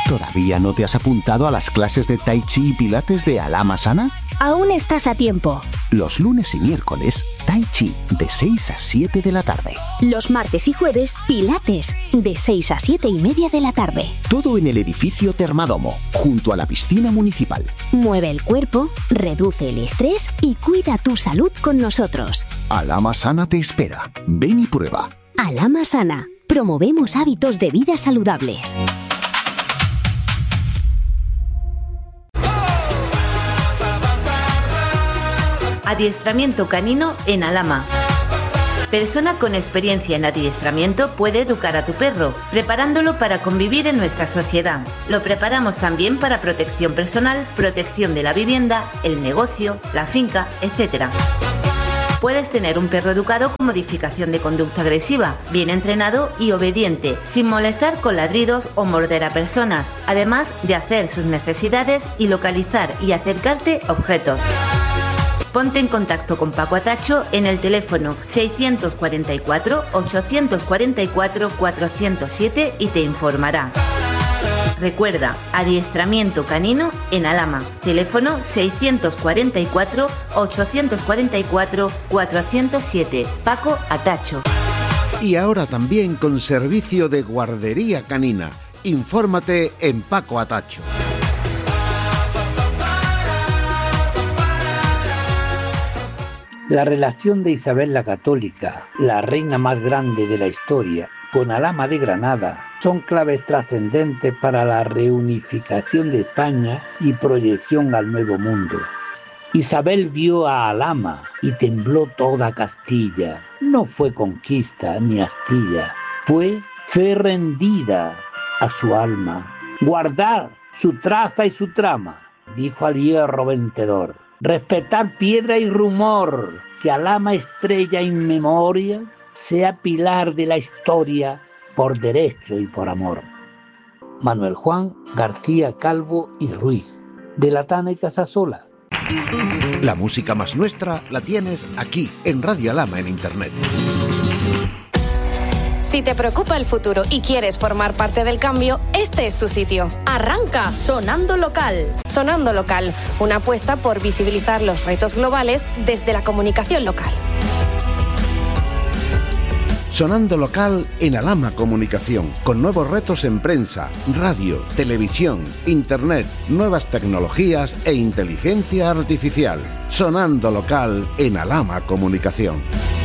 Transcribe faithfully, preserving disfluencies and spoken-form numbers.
¿Todavía no te has apuntado a las clases de Tai Chi y Pilates de Alama Sana? Aún estás a tiempo. Los lunes y miércoles, Tai Chi, de seis a siete de la tarde. Los martes y jueves, Pilates, de seis a siete y media de la tarde. Todo en el edificio Termadomo, junto a la piscina municipal. Mueve el cuerpo, reduce el estrés y cuida tu salud con nosotros. Alama Sana te espera. Ven y prueba. Alama Sana. Promovemos hábitos de vida saludables. Adiestramiento canino en Alama. Persona con experiencia en adiestramiento puede educar a tu perro, preparándolo para convivir en nuestra sociedad. Lo preparamos también para protección personal, protección de la vivienda, el negocio, la finca, etcétera. Puedes tener un perro educado con modificación de conducta agresiva, bien entrenado y obediente, sin molestar con ladridos o morder a personas, además de hacer sus necesidades y localizar y acercarte objetos. Ponte en contacto con Paco Atacho en el teléfono seiscientos cuarenta y cuatro, ochocientos cuarenta y cuatro, cuatrocientos siete y te informará. Recuerda, adiestramiento canino en Alama. Teléfono seiscientos cuarenta y cuatro, ochocientos cuarenta y cuatro, cuatrocientos siete. Paco Atacho. Y ahora también con servicio de guardería canina. Infórmate en Paco Atacho. La relación de Isabel la Católica, la reina más grande de la historia, con Alhama de Granada, son claves trascendentes para la reunificación de España y proyección al Nuevo Mundo. Isabel vio a Alhama y tembló toda Castilla. No fue conquista ni astilla, fue fe rendida a su alma. Guardar su traza y su trama, dijo al hierro vencedor. Respetar piedra y rumor, que Alhama estrella in memoria sea pilar de la historia por derecho y por amor. Manuel Juan García Calvo y Ruiz, de La Tana y Casasola. La música más nuestra la tienes aquí, en Radio Alhama en Internet. Si te preocupa el futuro y quieres formar parte del cambio, este es tu sitio. Arranca Sonando Local. Sonando Local, una apuesta por visibilizar los retos globales desde la comunicación local. Sonando Local en Alhama Comunicación, con nuevos retos en prensa, radio, televisión, internet, nuevas tecnologías e inteligencia artificial. Sonando Local en Alhama Comunicación.